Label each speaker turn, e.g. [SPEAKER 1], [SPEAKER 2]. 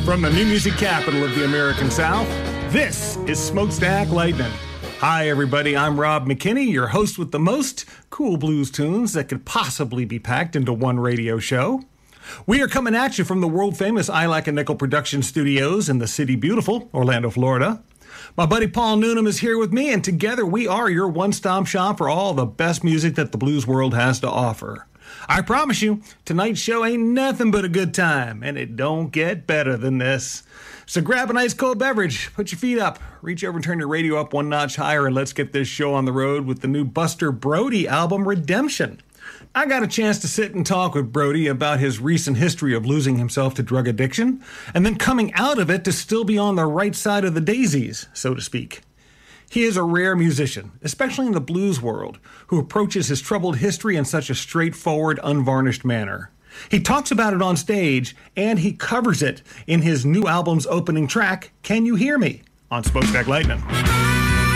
[SPEAKER 1] From the new music capital of the American South, this is Smokestack Lightning. Hi, everybody. I'm Rob McKinney, your host with the most cool blues tunes that could possibly be packed into one radio show. We are coming at you from the world-famous I Like a Nickel production studios in the city beautiful Orlando, Florida. My buddy Paul Noonan is here with me, and together we are your one-stop shop for all the best music that the blues world has to offer. I promise you, tonight's show ain't nothing but a good time, and it don't get better than this. So grab a nice cold beverage, put your feet up, reach over and turn your radio up one notch higher, and let's get this show on the road with the new Buster Brody album, Redemption. I got a chance to sit and talk with Brody about his recent history of losing himself to drug addiction, and then coming out of it to still be on the right side of the daisies, so to speak. He is a rare musician, especially in the blues world, who approaches his troubled history in such a straightforward, unvarnished manner. He talks about it on stage, and he covers it in his new album's opening track, Can You Hear Me?, on Smokestack Lightning.